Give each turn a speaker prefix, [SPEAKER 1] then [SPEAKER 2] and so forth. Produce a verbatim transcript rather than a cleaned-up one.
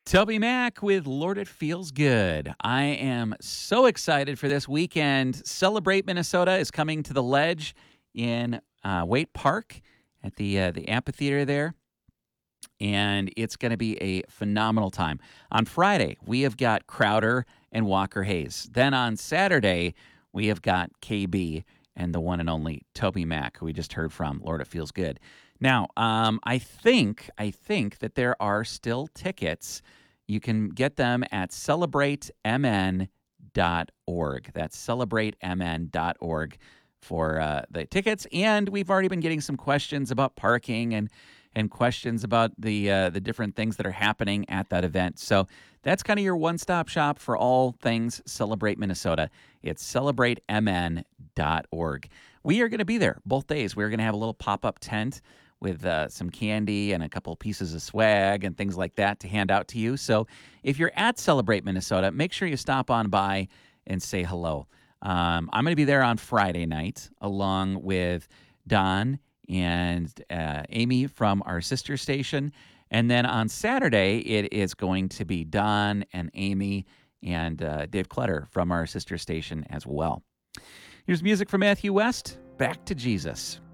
[SPEAKER 1] Toby Mac with Lord It Feels Good. I am so excited for this weekend. Celebrate Minnesota is coming to the Ledge in uh, Waite Park at the uh, the amphitheater there, and it's going to be a phenomenal time. On Friday, we have got Crowder and Walker Hayes. Then on Saturday, we have got K B and the one and only Toby Mac, who we just heard from. Lord It Feels Good. Now, um, I think I think that there are still tickets. You can get them at celebrate m n dot org. That's celebrate m n dot org for uh, the tickets. And we've already been getting some questions about parking and and questions about the uh, the different things that are happening at that event. So that's kind of your one-stop shop for all things Celebrate Minnesota. It's celebrate m n dot org. We are going to be there both days. We're going to have a little pop-up tent with uh, some candy and a couple pieces of swag and things like that to hand out to you. So if you're at Celebrate Minnesota, make sure you stop on by and say hello. Um, I'm going to be there on Friday night along with Don and uh, Amy from our sister station. And then on Saturday, it is going to be Don and Amy and uh, Dave Clutter from our sister station as well. Here's music from Matthew West, Back to Jesus.